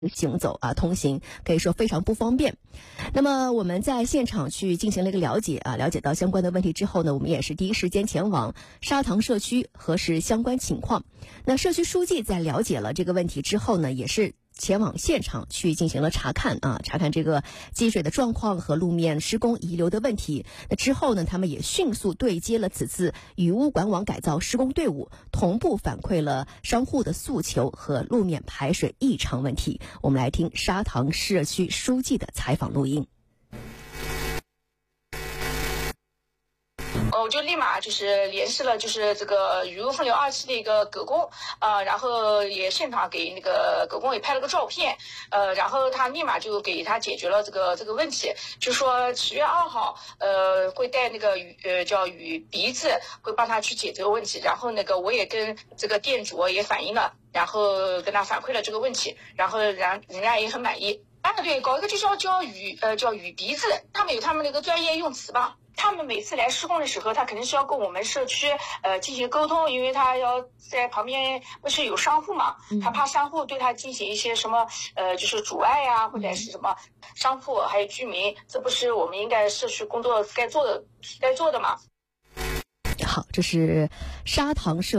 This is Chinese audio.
行走通行可以说非常不方便。那么我们在现场去进行了一个了解了解到相关的问题之后呢，我们也是第一时间前往沙塘社区核实相关情况。那社区书记在了解了这个问题之后呢，也是前往现场去进行了查看这个积水的状况和路面施工遗留的问题。那之后呢，他们也迅速对接了此次雨污管网改造施工队伍，同步反馈了商户的诉求和路面排水异常问题。我们来听沙塘社区书记的采访录音。 我就立马就是联系了就是这个雨污分流2期的一个葛工然后也现场给那个葛工也拍了个照片然后他立马就给他解决了这个问题，就说7月2号会带那个叫雨鼻子会帮他去解这个问题，然后那个我也跟这个店主也反映了，然后跟他反馈了这个问题，然后人家也很满意。对，搞一个就叫雨鼻子，他们有他们那个专业用词吧。他们每次来施工的时候，他肯定是要跟我们社区进行沟通，因为他要在旁边不是有商户嘛，他怕商户对他进行一些什么就是阻碍呀，或者是什么商户还有居民，这不是我们应该社区工作该做的吗？ 好，这是沙塘社